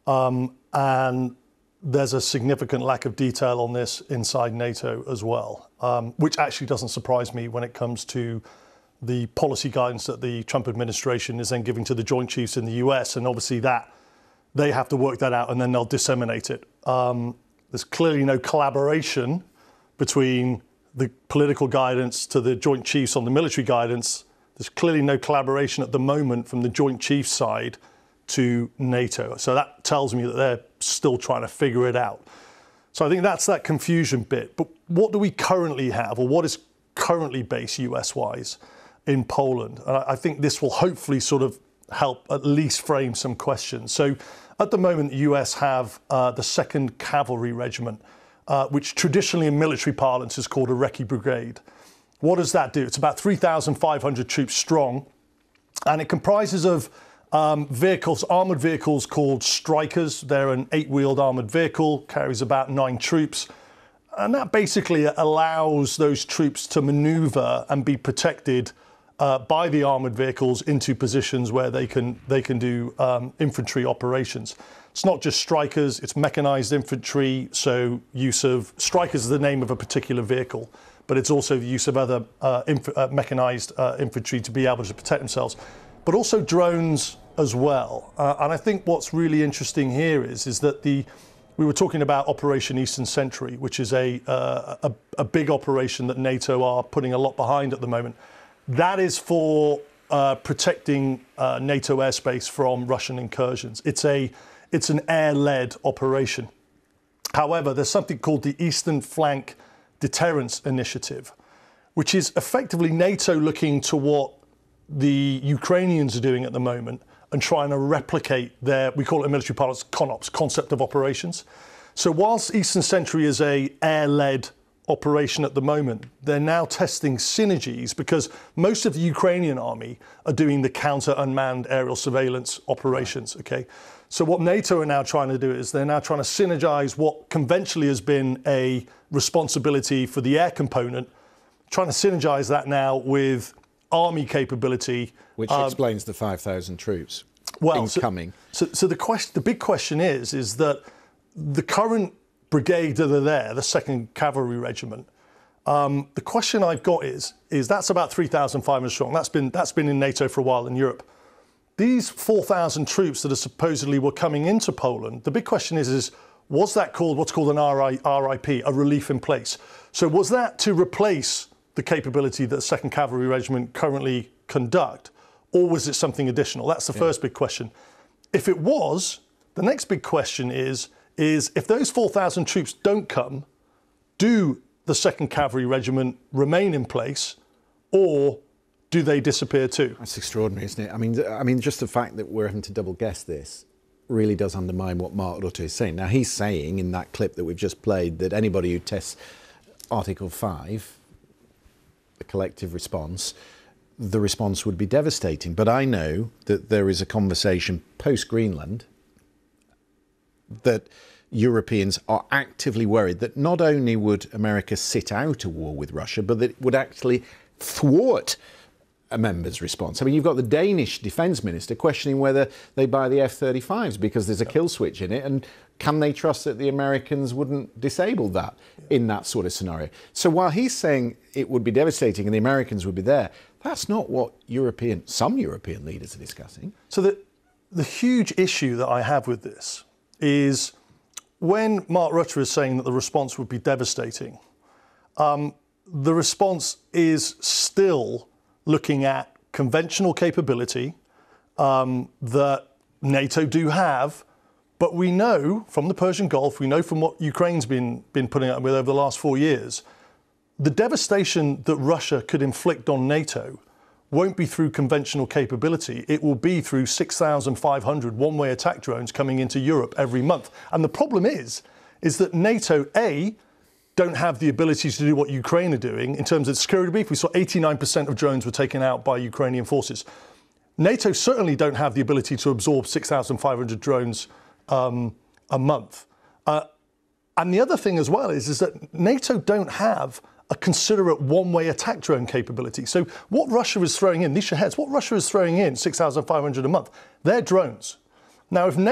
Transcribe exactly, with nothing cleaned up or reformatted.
Um, and there's a significant lack of detail on this inside NATO as well, um, which actually doesn't surprise me when it comes to the policy guidance that the Trump administration is then giving to the Joint Chiefs in the U S. And obviously that they have to work that out and then they'll disseminate it. Um, there's clearly no collaboration between the political guidance to the Joint Chiefs on the military guidance. There's clearly no collaboration at the moment from the Joint Chiefs side to NATO. So that tells me that they're still trying to figure it out. So I think that's that confusion bit. But what do we currently have, or what is currently based U S-wise in Poland? And I think this will hopefully sort of help at least frame some questions. So at the moment, the U S have uh, the second Cavalry Regiment, uh, which traditionally in military parlance is called a Recce Brigade. What does that do? It's about three thousand five hundred troops strong, and it comprises of um, vehicles, armoured vehicles called Strykers. They're an eight-wheeled armoured vehicle, carries about nine troops, and that basically allows those troops to manoeuvre and be protected uh, by the armoured vehicles into positions where they can they can do um, infantry operations. It's not just Strykers, it's mechanised infantry, so use of Strykers is the name of a particular vehicle, but it's also the use of other uh, inf uh, mechanised uh, infantry to be able to protect themselves, but also drones as well. Uh, and I think what's really interesting here is, is that the, we were talking about Operation Eastern Sentry, which is a, uh, a, a big operation that NATO are putting a lot behind at the moment. That is for uh, protecting uh, NATO airspace from Russian incursions. It's, a, it's an air-led operation. However, there's something called the Eastern Flank Deterrence Initiative, which is effectively NATO looking to what the Ukrainians are doing at the moment and trying to replicate their, we call it in military parlance, CONOPS, concept of operations. So whilst Eastern Sentry is a air-led operation at the moment, they're now testing synergies because most of the Ukrainian army are doing the counter-unmanned aerial surveillance operations, okay? So what NATO are now trying to do is they're now trying to synergize what conventionally has been a responsibility for the air component, trying to synergize that now with army capability. Which um, explains the five thousand troops well, incoming. So, so, so the, question, the big question is, is that the current brigade that are there, the second Cavalry Regiment, um, the question I've got is, is that's about three thousand five hundred strong. That's been, that's been in NATO for a while in Europe. These four thousand troops that are supposedly were coming into Poland, the big question is, is was that called what's called an R I P, a relief in place? So was that to replace the capability that the second Cavalry Regiment currently conduct, or was it something additional? That's the yeah. first big question. If it was, the next big question is, is if those four thousand troops don't come, do the second Cavalry Regiment remain in place, or do they disappear too? That's extraordinary, isn't it? I mean, I mean, just the fact that we're having to double guess this really does undermine what Mark Rutte is saying. Now, he's saying in that clip that we've just played that anybody who tests Article five, the collective response, the response would be devastating. But I know that there is a conversation post-Greenland that Europeans are actively worried that not only would America sit out a war with Russia, but that it would actually thwart a member's response. I mean, you've got the Danish defence minister questioning whether they buy the F thirty-fives because there's a kill switch in it, and can they trust that the Americans wouldn't disable that in that sort of scenario? So while he's saying it would be devastating and the Americans would be there, that's not what European, some European leaders are discussing. So the, the huge issue that I have with this is when Mark Rutte is saying that the response would be devastating, um, the response is still looking at conventional capability um, that NATO do have, but we know from the Persian Gulf, we know from what Ukraine's been, been putting up with over the last four years, the devastation that Russia could inflict on NATO won't be through conventional capability. It will be through six thousand five hundred one-way attack drones coming into Europe every month. And the problem is, is that NATO, A, don't have the ability to do what Ukraine are doing in terms of security brief. We saw eighty-nine percent of drones were taken out by Ukrainian forces. NATO certainly don't have the ability to absorb six thousand five hundred drones um, a month. Uh, and the other thing as well is, is that NATO don't have a considerate one-way attack drone capability. So what Russia is throwing in, these Shaheds, what Russia is throwing in, six thousand five hundred a month, they're drones. Now, if